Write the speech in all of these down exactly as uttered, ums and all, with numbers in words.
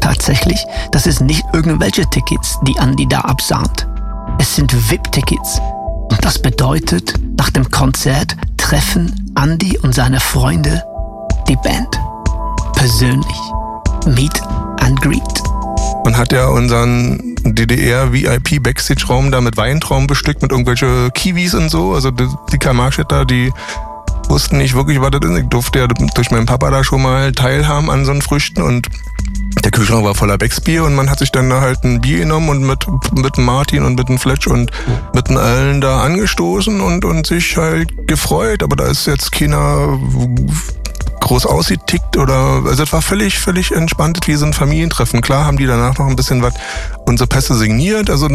tatsächlich, das ist nicht irgendwelche Tickets, die Andy da absahnt. Es sind V I P-Tickets. Und das bedeutet, nach dem Konzert treffen Andy und seine Freunde die Band. Persönlich. Meet and Greet. Man hat ja unseren D D R-V I P-Backstage-Raum da mit Weintrauben bestückt, mit irgendwelche Kiwis und so. Also die, die Karl-Marx-Städter, die wussten nicht wirklich, was das ist. Ich durfte ja durch meinen Papa da schon mal teilhaben an so einen Früchten und der Kühlschrank war voller Becksbier und man hat sich dann da halt ein Bier genommen und mit, mit dem Martin und mit dem Fletch und mit den Allen da angestoßen und, und sich halt gefreut. Aber da ist jetzt keiner groß ausgetickt oder, also es war völlig, völlig entspannt wie so ein Familientreffen. Klar haben die danach noch ein bisschen was, unsere Pässe signiert, also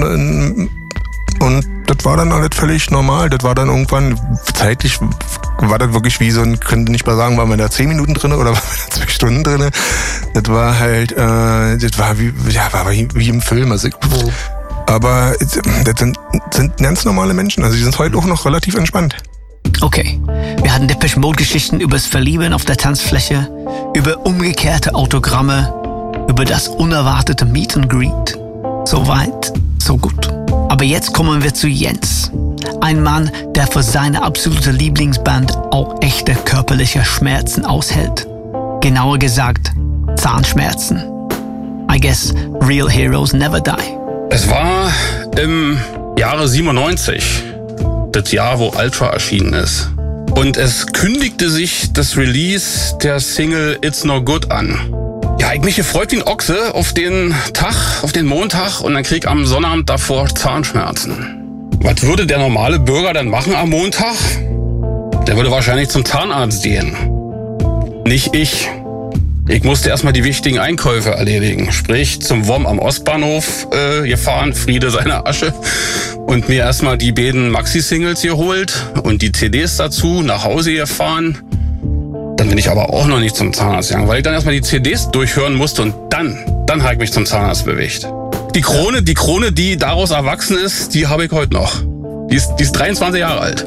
und das war dann alles völlig normal. Das war dann irgendwann, zeitlich war das wirklich wie so ein, könnte nicht mal sagen, waren wir da zehn Minuten drin oder waren wir da zwei Stunden drin. Das war halt, äh, das war wie, ja, war wie, wie im Film. Also, oh. Aber das sind, sind ganz normale Menschen, also die sind heute auch noch relativ entspannt. Okay, wir hatten Depeche Mode Geschichten über das Verlieben auf der Tanzfläche, über umgekehrte Autogramme, über das unerwartete Meet and Greet. So weit, so gut. Aber jetzt kommen wir zu Jens. Ein Mann, der für seine absolute Lieblingsband auch echte körperliche Schmerzen aushält. Genauer gesagt, Zahnschmerzen. I guess real heroes never die. Es war im Jahre siebenundneunzig, das Jahr, wo Ultra erschienen ist. Und es kündigte sich das Release der Single It's No Good an. Ja, ich mich gefreut wie ein Ochse auf den Tag, auf den Montag und dann krieg ich am Sonnabend davor Zahnschmerzen. Was würde der normale Bürger dann machen am Montag? Der würde wahrscheinlich zum Zahnarzt gehen. Nicht ich. Ich musste erstmal die wichtigen Einkäufe erledigen. Sprich, zum W O M am Ostbahnhof äh, gefahren, Friede seiner Asche. Und mir erstmal die beiden Maxi-Singles geholt und die C Ds dazu, nach Hause gefahren. Dann bin ich aber auch noch nicht zum Zahnarzt gegangen, weil ich dann erstmal die C Ds durchhören musste und dann, dann habe ich mich zum Zahnarzt bewegt. Die Krone, die Krone, die daraus erwachsen ist, die habe ich heute noch. Die ist, die ist dreiundzwanzig Jahre alt.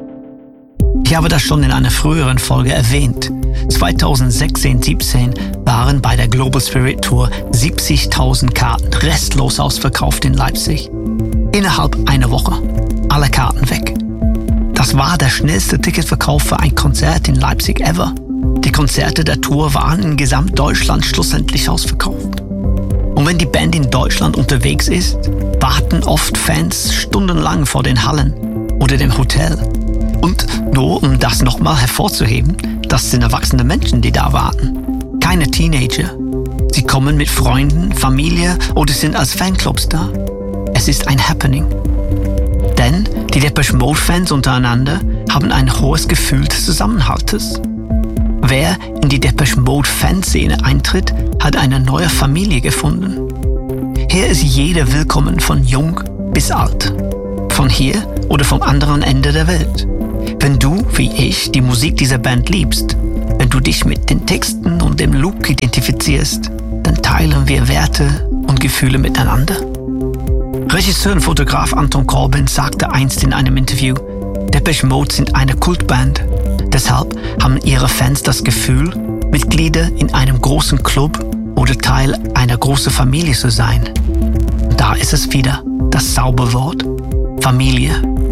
Ich habe das schon in einer früheren Folge erwähnt. zweitausendsechzehn siebzehn waren bei der Global Spirit Tour siebzigtausend Karten restlos ausverkauft in Leipzig. Innerhalb einer Woche. Alle Karten weg. Das war der schnellste Ticketverkauf für ein Konzert in Leipzig ever. Die Konzerte der Tour waren in Gesamtdeutschland schlussendlich ausverkauft. Und wenn die Band in Deutschland unterwegs ist, warten oft Fans stundenlang vor den Hallen oder dem Hotel. Und nur um das nochmal hervorzuheben, das sind erwachsene Menschen, die da warten. Keine Teenager. Sie kommen mit Freunden, Familie oder sind als Fanclubs da. Es ist ein Happening. Denn die Depeche Mode-Fans untereinander haben ein hohes Gefühl des Zusammenhaltes. Wer in die Depeche Mode-Fanszene eintritt, hat eine neue Familie gefunden. Hier ist jeder willkommen, von jung bis alt. Von hier oder vom anderen Ende der Welt. Wenn du, wie ich, die Musik dieser Band liebst, wenn du dich mit den Texten und dem Look identifizierst, dann teilen wir Werte und Gefühle miteinander. Regisseur und Fotograf Anton Corbijn sagte einst in einem Interview, Depeche Mode sind eine Kultband. Deshalb haben ihre Fans das Gefühl, Mitglieder in einem großen Club oder Teil einer großen Familie zu sein. Und da ist es wieder, das Zauberwort Familie.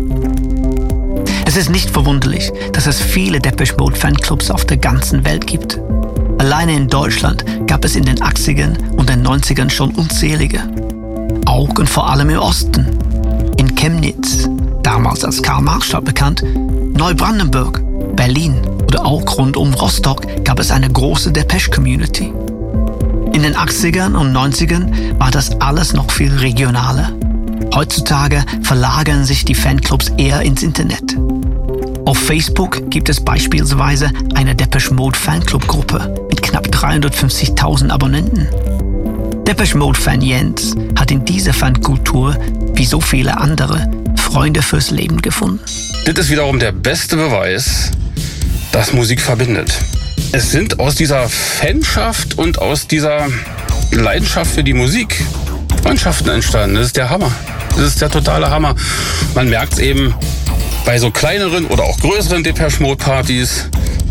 Es ist nicht verwunderlich, dass es viele Depeche Mode Fanclubs auf der ganzen Welt gibt. Alleine in Deutschland gab es in den achtzigern und den neunzigern schon unzählige. Auch und vor allem im Osten. In Chemnitz, damals als Karl-Marx-Stadt bekannt, Neubrandenburg, Berlin oder auch rund um Rostock gab es eine große Depeche-Community. In den achtzigern und neunzigern war das alles noch viel regionaler. Heutzutage verlagern sich die Fanclubs eher ins Internet. Auf Facebook gibt es beispielsweise eine Depeche Mode Fanclub-Gruppe mit knapp dreihundertfünfzigtausend Abonnenten. Depeche Mode-Fan Jens hat in dieser Fankultur, wie so viele andere, Freunde fürs Leben gefunden. Das ist wiederum der beste Beweis, dass Musik verbindet. Es sind aus dieser Fanschaft und aus dieser Leidenschaft für die Musik Freundschaften entstanden. Das ist der Hammer. Das ist der totale Hammer. Man merkt es eben bei so kleineren oder auch größeren Depeche Mode Partys.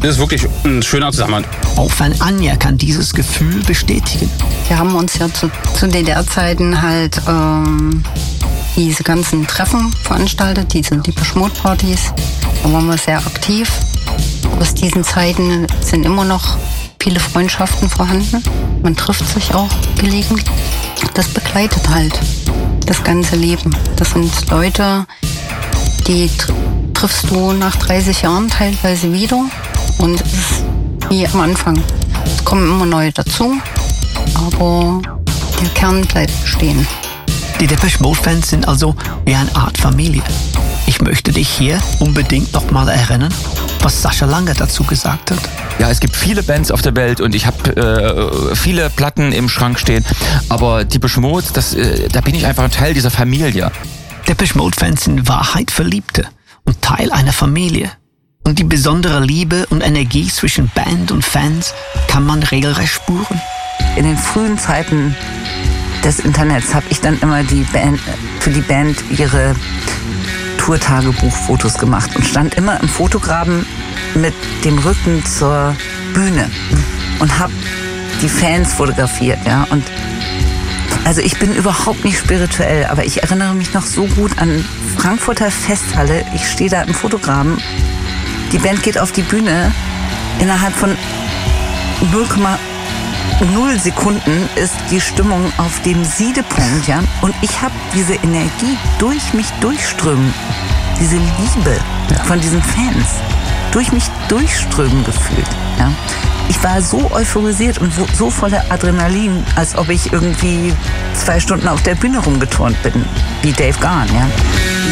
Das ist wirklich ein schöner Zusammenhang. Auch Fan Anja kann dieses Gefühl bestätigen. Wir haben uns ja zu, zu D D R-Zeiten halt ähm, diese ganzen Treffen veranstaltet, diese Depeche Mode Partys. Da waren wir sehr aktiv. Aus diesen Zeiten sind immer noch viele Freundschaften vorhanden. Man trifft sich auch gelegentlich. Das begleitet halt das ganze Leben. Das sind Leute, die tr- triffst du nach dreißig Jahren teilweise wieder. Und es ist wie am Anfang. Es kommen immer neue dazu, aber der Kern bleibt bestehen. Die Depeche Mode Fans sind also wie eine Art Familie. Ich möchte dich hier unbedingt noch mal erinnern, was Sascha Langer dazu gesagt hat. Ja, es gibt viele Bands auf der Welt und ich habe äh, viele Platten im Schrank stehen, aber Depeche Mode, das, äh, da bin ich einfach ein Teil dieser Familie. Depeche Mode Fans sind in Wahrheit Verliebte und Teil einer Familie. Und die besondere Liebe und Energie zwischen Band und Fans kann man regelrecht spüren. In den frühen Zeiten des Internets habe ich dann immer die Band, für die Band ihre Tourtagebuchfotos gemacht und stand immer im Fotograben mit dem Rücken zur Bühne und habe die Fans fotografiert. Ja? Und also ich bin überhaupt nicht spirituell, aber ich erinnere mich noch so gut an Frankfurter Festhalle. Ich stehe da im Fotograben. Die Band geht auf die Bühne. Innerhalb von null Komma null Sekunden ist die Stimmung auf dem Siedepunkt, ja. Und ich habe diese Energie durch mich durchströmen, diese Liebe von diesen Fans durch mich durchströmen gefühlt, ja. Ich war so euphorisiert und so voller Adrenalin, als ob ich irgendwie zwei Stunden auf der Bühne rumgeturnt bin, wie Dave Gahan, ja.